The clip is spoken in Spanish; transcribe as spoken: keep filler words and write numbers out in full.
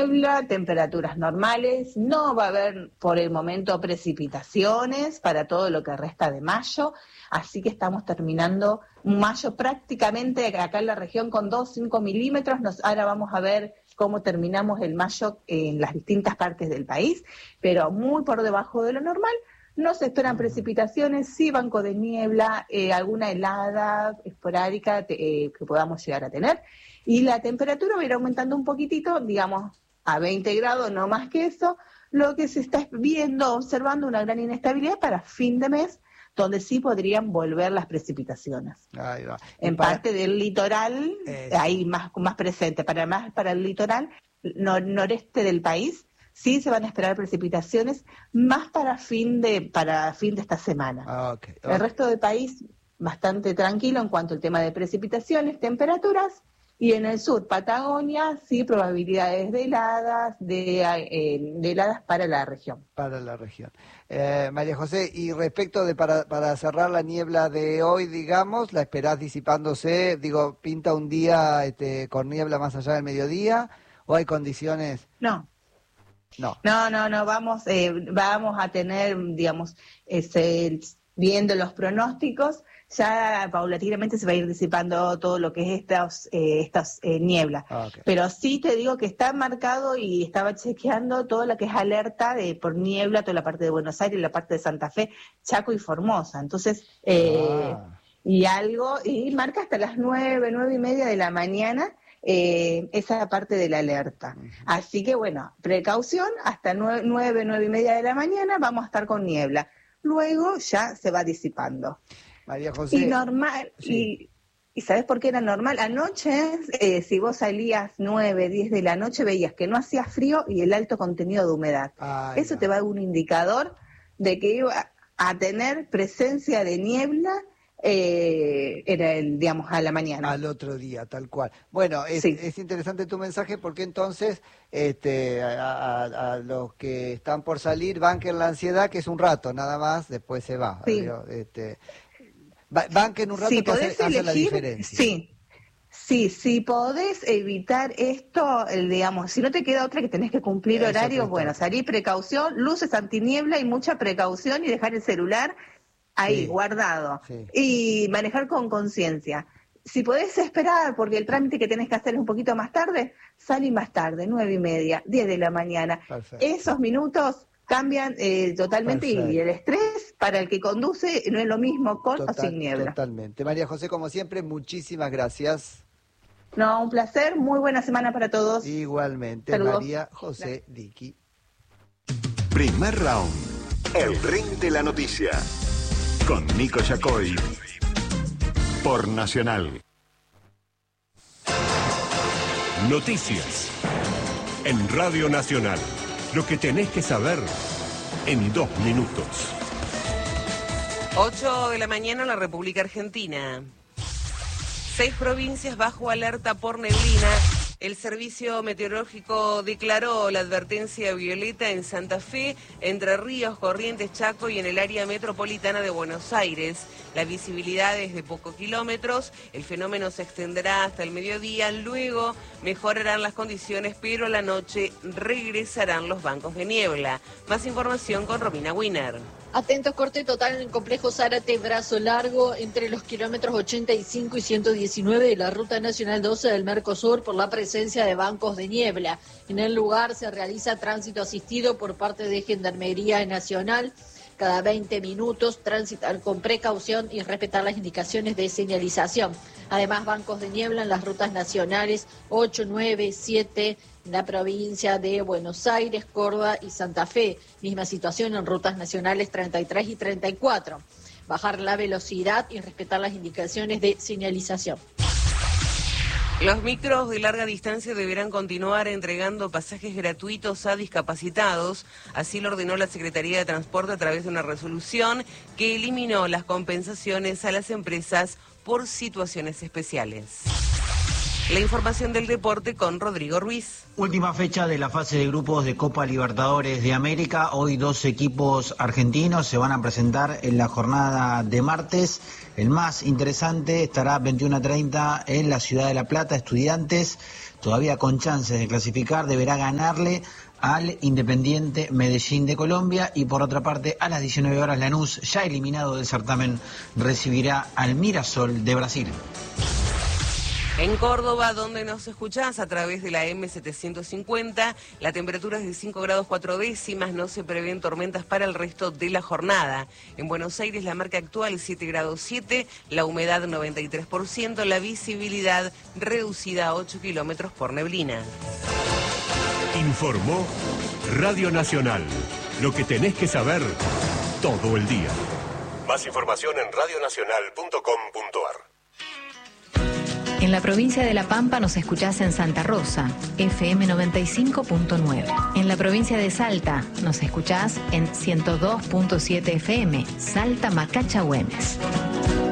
niebla, temperaturas normales, no va a haber por el momento precipitaciones para todo lo que resta de mayo, así que estamos terminando mayo prácticamente acá en la región con dos, cinco milímetros. Nos, ahora vamos a ver cómo terminamos el mayo en las distintas partes del país, pero muy por debajo de lo normal. No se esperan precipitaciones, sí banco de niebla, eh, alguna helada esporádica eh, que podamos llegar a tener. Y la temperatura va a ir aumentando un poquitito, digamos, a veinte grados, no más que eso. Lo que se está viendo, observando una gran inestabilidad para fin de mes, donde sí podrían volver las precipitaciones. Ahí va. En para... parte del litoral, eh, ahí más, más presente, para más para el litoral nor noreste del país, sí se van a esperar precipitaciones más para fin de para fin de esta semana. Ah, okay, okay. El resto del país bastante tranquilo en cuanto al tema de precipitaciones, temperaturas, y en el sur, Patagonia, sí probabilidades de heladas, de, eh, de heladas para la región. Para la región. Eh, María José, y respecto de para, para cerrar la niebla de hoy, digamos, ¿la esperás disipándose? Digo, ¿pinta un día este, con niebla más allá del mediodía? ¿O hay condiciones? No. No, no, no, no, vamos, eh, vamos a tener, digamos, ese, viendo los pronósticos, ya paulatinamente se va a ir disipando todo lo que es estas, eh, estas eh, nieblas. Ah, okay. Pero sí te digo que está marcado y estaba chequeando todo lo que es alerta de por niebla, toda la parte de Buenos Aires, la parte de Santa Fe, Chaco y Formosa. Entonces, eh, ah. y algo, y marca hasta las nueve, nueve y media de la mañana, Eh, esa parte de la alerta. Uh-huh. Así que bueno, precaución, hasta nueve, nueve, nueve y media de la mañana vamos a estar con niebla. Luego ya se va disipando. María José. Y normal, sí. y, y ¿sabes por qué era normal? Anoche, eh, si vos salías nueve, diez de la noche, veías que no hacía frío y el alto contenido de humedad. Ay, Eso no. te va a dar un indicador de que iba a tener presencia de niebla. Eh, era el, digamos, a la mañana. Al otro día, tal cual. Bueno, es, sí. es interesante tu mensaje porque entonces este, a, a, a los que están por salir banquen la ansiedad, que es un rato nada más, después se va. Sí. Este, banquen un rato si que hace, elegir, hace la diferencia. Sí. Sí, si podés evitar esto, el, digamos, si no te queda otra que tenés que cumplir Eso horarios, bueno, salir precaución, luces antiniebla y mucha precaución y dejar el celular ahí, sí, guardado, sí, y manejar con conciencia. Si podés esperar, porque el trámite que tenés que hacer es un poquito más tarde, salí más tarde, nueve y media, diez de la mañana. Perfecto. Esos minutos cambian eh, totalmente. Perfecto. Y el estrés para el que conduce no es lo mismo con Total, o sin niebla. Totalmente. María José, como siempre, muchísimas gracias. No, un placer, muy buena semana para todos. Igualmente. Saludos. María José Diqui. Primer round, el ring de la noticia. Con Nico Yacoy por Nacional. Noticias en Radio Nacional. Lo que tenés que saber en dos minutos. ocho de la mañana en la República Argentina. Seis provincias bajo alerta por neblina. El Servicio Meteorológico declaró la advertencia violeta en Santa Fe, Entre Ríos, Corrientes, Chaco y en el área metropolitana de Buenos Aires. La visibilidad es de pocos kilómetros, el fenómeno se extenderá hasta el mediodía, luego mejorarán las condiciones, pero a la noche regresarán los bancos de niebla. Más información con Romina Wiener. Atentos, corte total en el complejo Zárate Brazo Largo entre los kilómetros ochenta y cinco y ciento diecinueve de la Ruta Nacional doce del Mercosur por la presencia de bancos de niebla. En el lugar se realiza tránsito asistido por parte de Gendarmería Nacional. Cada veinte minutos transitar con precaución y respetar las indicaciones de señalización. Además, bancos de niebla en las rutas nacionales ocho, nueve, siete, en la provincia de Buenos Aires, Córdoba y Santa Fe. Misma situación en rutas nacionales treinta y tres y treinta y cuatro. Bajar la velocidad y respetar las indicaciones de señalización. Los micros de larga distancia deberán continuar entregando pasajes gratuitos a discapacitados. Así lo ordenó la Secretaría de Transporte a través de una resolución que eliminó las compensaciones a las empresas por situaciones especiales. La información del deporte con Rodrigo Ruiz. Última fecha de la fase de grupos de Copa Libertadores de América. Hoy dos equipos argentinos se van a presentar en la jornada de martes. El más interesante estará veintiuno a treinta en la ciudad de La Plata. Estudiantes, todavía con chances de clasificar, deberá ganarle al Independiente Medellín de Colombia. Y por otra parte, a las diecinueve horas, Lanús, ya eliminado del certamen, recibirá al Mirasol de Brasil. En Córdoba, donde nos escuchás a través de la eme setecientos cincuenta, la temperatura es de cinco grados cuatro décimas, no se prevén tormentas para el resto de la jornada. En Buenos Aires la marca actual siete grados siete, la humedad noventa y tres por ciento, la visibilidad reducida a ocho kilómetros por neblina. Informó Radio Nacional, lo que tenés que saber todo el día. Más información en radio nacional punto com punto ar. En la provincia de La Pampa nos escuchás en Santa Rosa, efe eme noventa y cinco punto nueve. En la provincia de Salta nos escuchás en ciento dos punto siete efe eme, Salta Macacha Güemes.